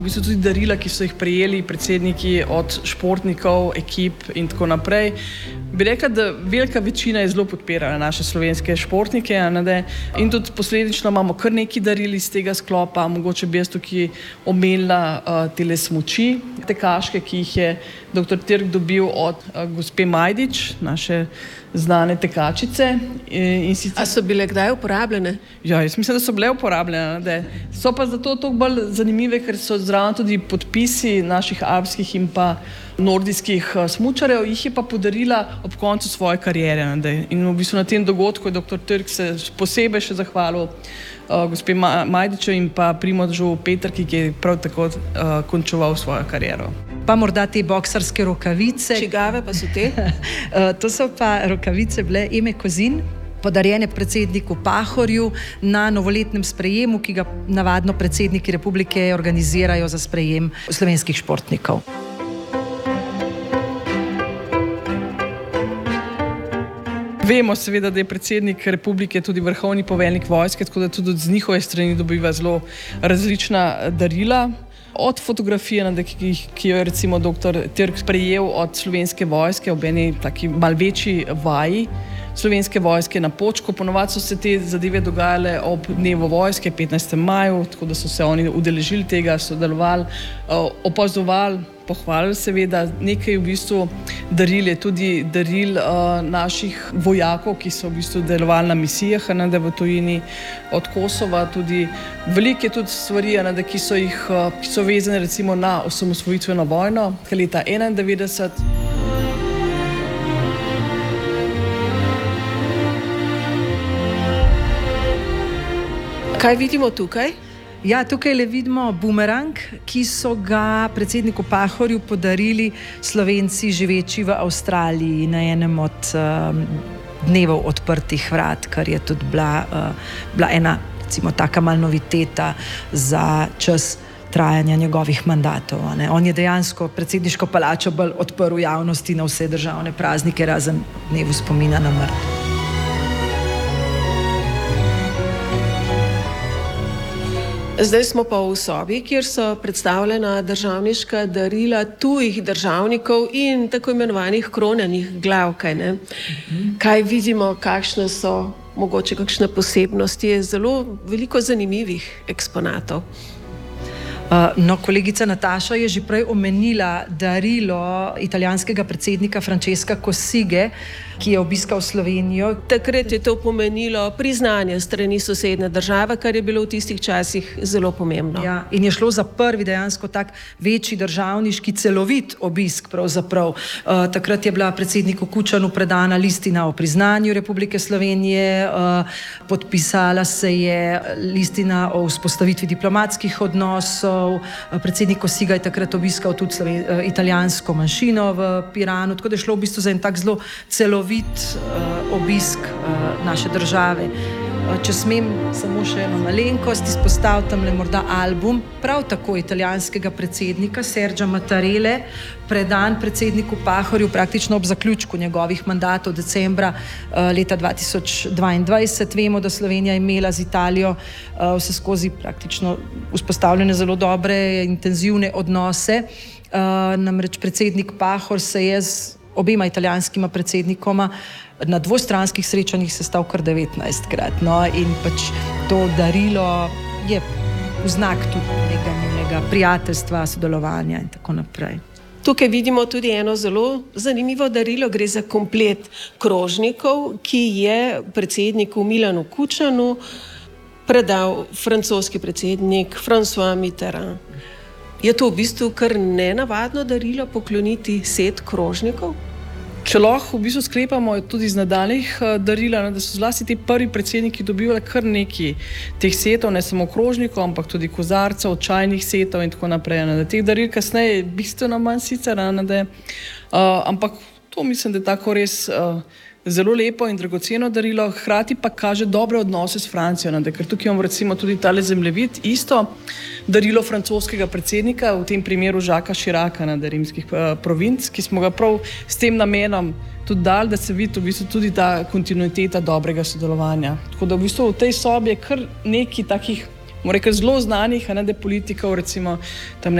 V bistvu tudi darila, ki so jih prejeli predsedniki od športnikov, ekip in tako naprej. Bi rekla, da velika večina je zelo podpirala naše slovenske športnike, in tudi posledično imamo kar nekaj daril iz tega sklopa. Mogoče bi jaz tukaj omenila tele smuči, tekaške, ki jih je dr. Tirk dobil od gospe Majdič, naše znane tekačice. A so bile kdaj uporabljene? Ja, jaz mislim, da so bile uporabljene. So pa zato toliko bolj zanimive, ker so zraven tudi podpisi naših alpskih in pa nordijskih smučarjev, jih je pa podarila ob koncu svoje kariere. In v bistvu na tem dogodku je dr. Tirk se posebej še zahvalil gospe Majdiču in pa Primožu Peterki, ki je prav tako končeval svojo kariero. Pa morda te boksarske rokavice. Čigave pa so te? To so pa rokavice bile Eme Kozin, podarjene predsedniku Pahorju na novoletnem sprejemu, ki ga navadno predsedniki republike organizirajo za sprejem slovenskih športnikov. Vemo seveda, da je predsednik republike tudi vrhovni poveljnik vojske, tako da tudi z njihove strani dobiva zelo različna darila. Od fotografije, ki jo je recimo dr. Tirk prejel od slovenske vojske ob eni taki mal večji vaji slovenske vojske na Počku. Ponovadi so se te zadeve dogajale ob dnevu vojske, 15. maju, tako da so se oni udeležili tega, sodelovali, opazovali, pohvalili seveda. Nekaj v bistvu daril je tudi daril naših vojakov, ki so v bistvu delovali na misijah v tujini, od Kosova tudi. Veliko je tudi stvari, ki so vezane recimo na osamosvojitveno vojno, leta 1991. Kaj vidimo tukaj? Ja, tukaj le vidimo bumerang, ki so ga predsedniku Pahorju podarili Slovenci živeči v Avstraliji na enem od dnevov odprtih vrat, kar je tudi bila ena, recimo, taka mal noviteta za čas trajanja njegovih mandatov. On je dejansko predsedniško palačo bolj odprl javnosti na vse državne praznike, razen dnevu spomina na mrtve. Zdaj smo pa v sobi, kjer so predstavljena državniška darila tujih državnikov in tako imenovanih kronanih glav. Kaj vidimo, kakšne so mogoče kakšne posebnosti? Je zelo veliko zanimivih eksponatov. No, kolegica Nataša je že prej omenila darilo italijanskega predsednika Francesca Cossige, ki je obiskal Slovenijo. Takrat je to pomenilo priznanje strani sosednje države, kar je bilo v tistih časih zelo pomembno. Ja, in je šlo za prvi dejansko tak večji državniški celovit obisk pravzaprav. Takrat je bila predsedniku Kučanu predana listina o priznanju Republike Slovenije, podpisala se je listina o vzpostavitvi diplomatskih odnosov, predsednik Cossiga je takrat obiskal tudi italijansko manjšino v Piranu, tako da je šlo v bistvu za en tak zelo celovit obisk naše države. Če smem samo še eno malenkost izpostaviti, tamle morda album prav tako italijanskega predsednika Sergia Mattarelle, predan predsedniku Pahorju praktično ob zaključku njegovih mandatov decembra leta 2022. Vemo, da Slovenija je imela z Italijo vse skozi praktično vzpostavljene zelo dobre, intenzivne odnose. Namreč predsednik Pahor se je z obema italijanskima predsednikoma na dvostranskih srečanjih sestal kar 19-krat. No, in pač to darilo je vznak tudi nekega prijateljstva, sodelovanja in tako naprej. Tukaj vidimo tudi eno zelo zanimivo darilo, gre za komplet krožnikov, ki je predsedniku Milanu Kučanu predal francoski predsednik François Mitterrand. Je to v bistvu kar nenavadno darilo pokloniti set krožnikov? Če lahko v bistvu sklepamo tudi iz nadaljnjih daril, da so zlasti ti prvi predsedniki dobivali kar nekaj teh setov, ne samo krožnikov, ampak tudi kozarcev, čajnih setov in tako naprej. Teh daril kasneje bistveno manj sicer, ampak to mislim, da je tako res zelo lepo in dragoceno darilo, hkrati pa kaže dobre odnose s Francijo, ker tukaj imamo recimo tudi tale zemljevid, isto darilo francoskega predsednika, v tem primeru Jacquesa Chiraca, rimskih provinc, ki smo ga prav s tem namenom tudi dali, da se vidi v bistvu tudi ta kontinuiteta dobrega sodelovanja. Tako da v bistvu v tej sobi je kar nekaj takih rekel, zelo znanih, a ne da politikov, recimo tam